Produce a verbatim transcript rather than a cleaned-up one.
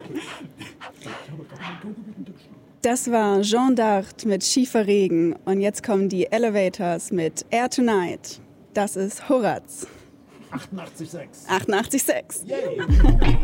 Das war Jean d'Art mit Schiefer Regen und jetzt kommen die Elevators mit Air Tonight. Das ist Horaz. achtundachtzig Komma sechs. achtundachtzig Komma sechs. Yay!